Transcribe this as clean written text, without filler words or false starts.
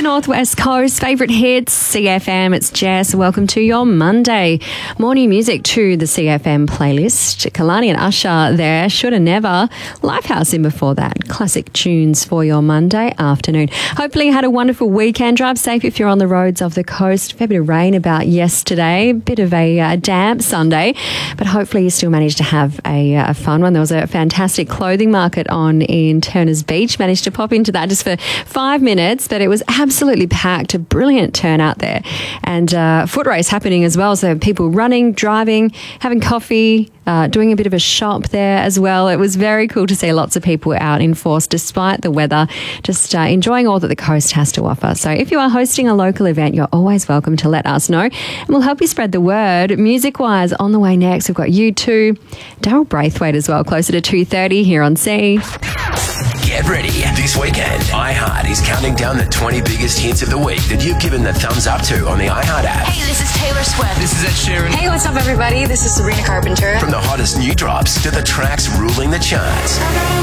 Northwest Coast. Favourite hits, CFM. It's Jess. Welcome to your Monday. Morning music to the CFM playlist. Kalani and Usher there. Shoulda Never. Lifehouse in before that. Classic tunes for your Monday afternoon. Hopefully you had a wonderful weekend. Drive safe if you're on the roads of the coast. Fair bit of rain about yesterday. Bit of a damp Sunday. But hopefully you still managed to have a fun one. There was a fantastic clothing market on in Turners Beach. Managed to pop into that just for 5 minutes, but it was absolutely packed. A brilliant turnout there. And foot race happening as well. So people running, driving, having coffee, doing a bit of a shop there as well. It was very cool to see lots of people out in force despite the weather, just enjoying all that the coast has to offer. So if you are hosting a local event, you're always welcome to let us know and we'll help you spread the word. Music-wise, on the way next, we've got U2, Daryl Braithwaite as well, closer to 2:30 here on C. Get ready. This weekend, iHeart is counting down the 20 biggest hits of the week that you've given the thumbs up to on the iHeart app. Hey, this is Taylor Swift. This is Ed Sheeran. Hey, what's up, everybody? This is Sabrina Carpenter. From the hottest new drops to the tracks ruling the charts.